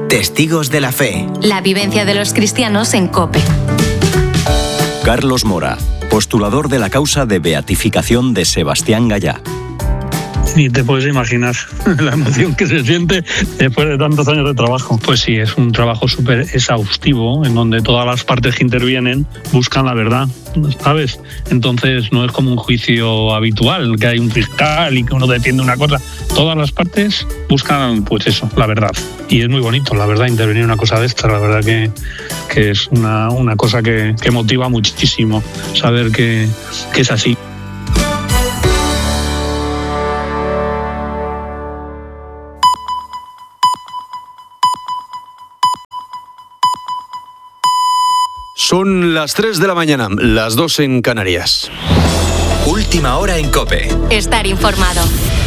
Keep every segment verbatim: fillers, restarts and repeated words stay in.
Testigos de la Fe. La vivencia de los cristianos en COPE. Carlos Mora, postulador de la causa de beatificación de Sebastián Gallá. Ni te puedes imaginar la emoción que se siente después de tantos años de trabajo. Pues sí, es un trabajo súper exhaustivo en donde todas las partes que intervienen buscan la verdad, ¿sabes? Entonces no es como un juicio habitual, que hay un fiscal y que uno defiende una cosa. Todas las partes buscan, pues eso, la verdad. Y es muy bonito, la verdad, intervenir en una cosa de esta. La verdad que, que es una, una cosa que, que motiva muchísimo saber que, que es así. Son las tres de la mañana, las dos en Canarias. Última hora en COPE. Estar informado.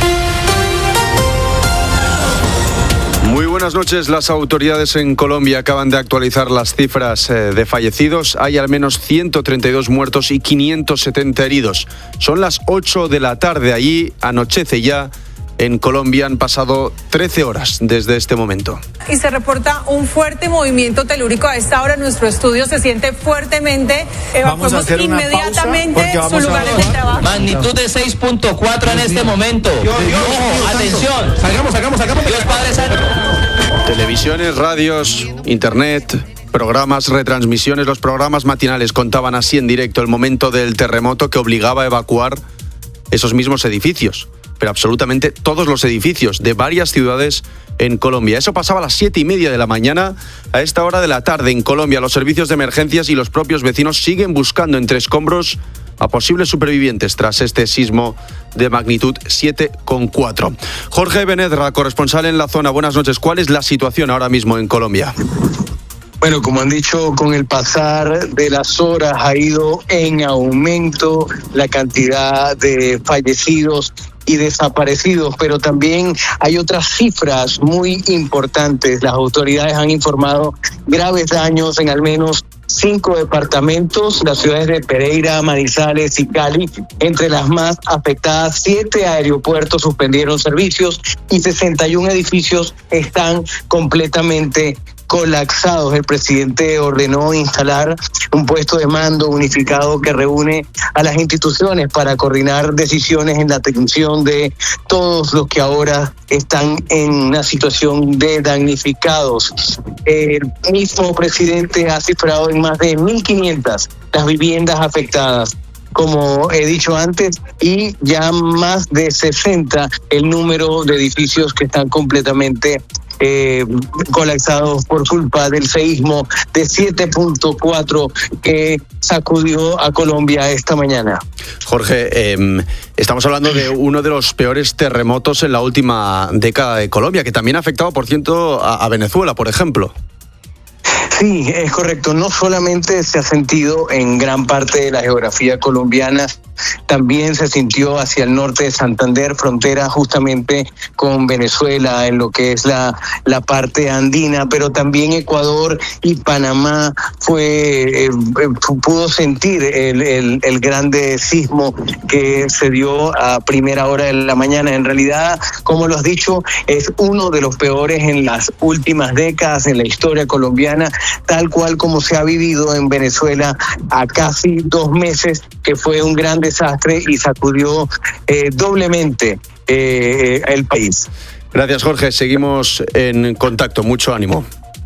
Muy buenas noches. Las autoridades en Colombia acaban de actualizar las cifras de fallecidos. Hay al menos ciento treinta y dos muertos y quinientos setenta heridos. Son las ocho de la tarde. Allí anochece ya. En Colombia han pasado trece horas desde este momento. Y se reporta un fuerte movimiento telúrico. A esta hora nuestro estudio se siente fuertemente. Evacuamos inmediatamente sus lugares de trabajo. Magnitud de seis punto cuatro en este momento. Dios, Dios, Ojo, atención. Salgamos, salgamos, salgamos. Dios Padre Santo. Televisiones, radios, internet, programas, retransmisiones. Los programas matinales contaban así en directo el momento del terremoto que obligaba a evacuar esos mismos edificios. Pero absolutamente todos los edificios de varias ciudades en Colombia. Eso pasaba a las siete y media de la mañana. A esta hora de la tarde en Colombia, los servicios de emergencias y los propios vecinos siguen buscando entre escombros a posibles supervivientes tras este sismo de magnitud siete coma cuatro. Jorge Benedra, corresponsal en la zona. Buenas noches. ¿Cuál es la situación ahora mismo en Colombia? Bueno, como han dicho, con el pasar de las horas ha ido en aumento la cantidad de fallecidos y desaparecidos, pero también hay otras cifras muy importantes. Las autoridades han informado graves daños en al menos cinco departamentos, las ciudades de Pereira, Manizales y Cali, entre las más afectadas. Siete aeropuertos suspendieron servicios y sesenta y uno edificios están completamente colapsados. El presidente ordenó instalar un puesto de mando unificado que reúne a las instituciones para coordinar decisiones en la atención de todos los que ahora están en una situación de damnificados. El mismo presidente ha cifrado en más de mil quinientas las viviendas afectadas, como he dicho antes, y ya más de sesenta el número de edificios que están completamente Eh, colapsados por culpa del seísmo de siete punto cuatro que sacudió a Colombia esta mañana. Jorge, eh, estamos hablando de uno de los peores terremotos en la última década de Colombia, que también ha afectado, por cierto, a, a Venezuela, por ejemplo. Sí, es correcto. No solamente se ha sentido en gran parte de la geografía colombiana, también se sintió hacia el norte de Santander, frontera justamente con Venezuela, en lo que es la, la parte andina, pero también Ecuador y Panamá fue eh, pudo sentir el, el, el grande sismo que se dio a primera hora de la mañana. En realidad, como lo has dicho, es uno de los peores en las últimas décadas en la historia colombiana, tal cual como se ha vivido en Venezuela a casi dos meses, que fue un gran desastre y sacudió eh, doblemente eh, el país. Gracias, Jorge. Seguimos en contacto. Mucho ánimo.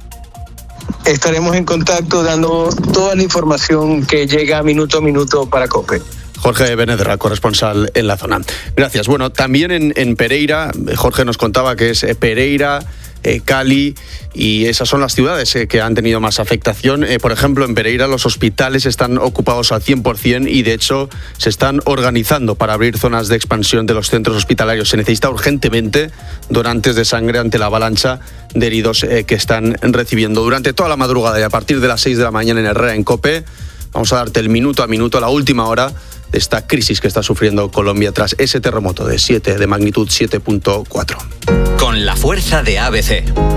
Estaremos en contacto dando toda la información que llega minuto a minuto para COPE. Jorge Benedra, corresponsal en la zona. Gracias. Bueno, también en, en Pereira, Jorge nos contaba que es Pereira, eh, Cali, y esas son las ciudades eh, que han tenido más afectación. Eh, por ejemplo, en Pereira los hospitales están ocupados al cien por ciento y de hecho se están organizando para abrir zonas de expansión de los centros hospitalarios. Se necesita urgentemente donantes de sangre ante la avalancha de heridos eh, que están recibiendo durante toda la madrugada, y a partir de las seis de la mañana en Herrera, en COPE, vamos a darte el minuto a minuto, la última hora de esta crisis que está sufriendo Colombia tras ese terremoto de siete, de magnitud siete punto cuatro. Con la fuerza de A B C.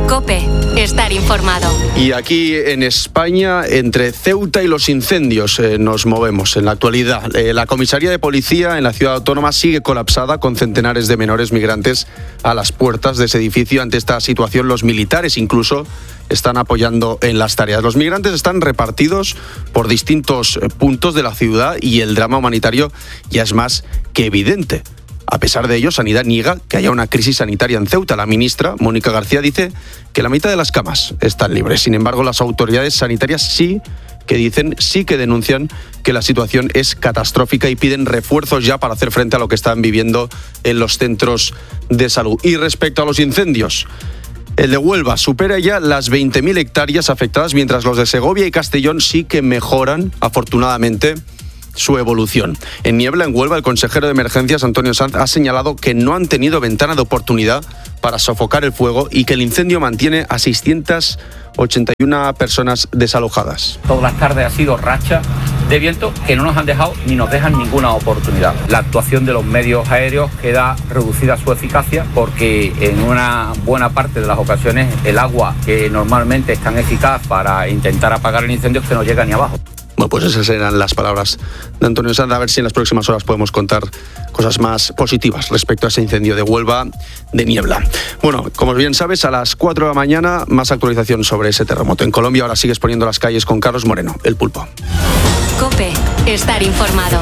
COPE. Estar informado. Y aquí en España, entre Ceuta y los incendios, eh, nos movemos en la actualidad. Eh, la comisaría de policía en la ciudad autónoma sigue colapsada con centenares de menores migrantes a las puertas de ese edificio. Ante esta situación, los militares incluso están apoyando en las tareas. Los migrantes están repartidos por distintos puntos de la ciudad y el drama humanitario ya es más que evidente. A pesar de ello, Sanidad niega que haya una crisis sanitaria en Ceuta. La ministra, Mónica García, dice que la mitad de las camas están libres. Sin embargo, las autoridades sanitarias sí que dicen, sí que denuncian que la situación es catastrófica y piden refuerzos ya para hacer frente a lo que están viviendo en los centros de salud. Y respecto a los incendios, el de Huelva supera ya las veinte mil hectáreas afectadas, mientras los de Segovia y Castellón sí que mejoran, afortunadamente, su evolución. En Niebla, en Huelva, el consejero de Emergencias, Antonio Sanz, ha señalado que no han tenido ventana de oportunidad para sofocar el fuego y que el incendio mantiene a seiscientas ochenta y una personas desalojadas. Todas las tardes ha sido racha de viento que no nos han dejado ni nos dejan ninguna oportunidad. La actuación de los medios aéreos queda reducida su eficacia porque en una buena parte de las ocasiones el agua que normalmente es tan eficaz para intentar apagar el incendio es que no llega ni abajo. Bueno, pues esas eran las palabras de Antonio Sanz. A ver si en las próximas horas podemos contar cosas más positivas respecto a ese incendio de Huelva de Niebla. Bueno, como bien sabes, a las cuatro de la mañana, más actualización sobre ese terremoto. En Colombia ahora sigues poniendo las calles con Carlos Moreno, El Pulpo. COPE. Estar informado.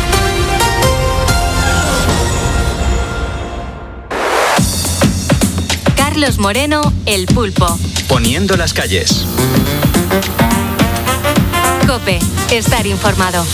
Carlos Moreno, El Pulpo. Poniendo las calles. COPE. Estar informado.